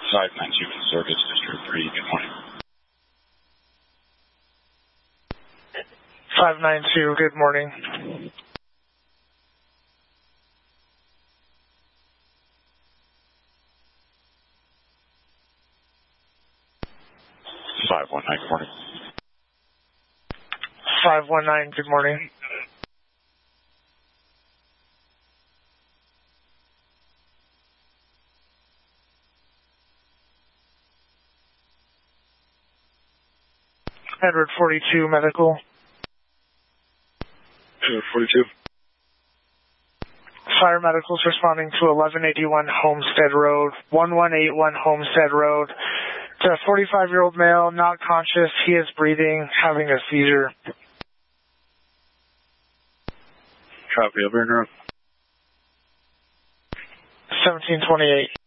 592 in service, District 3. Good morning. 592, good morning. Good morning. 519, good morning. Edward 42, medical. Edward 42. Fire medicals responding to 1181 Homestead Road, 1181 Homestead Road. It's a 45-year-old male, not conscious. He is breathing, having a seizure. Copy, over and around. 1728.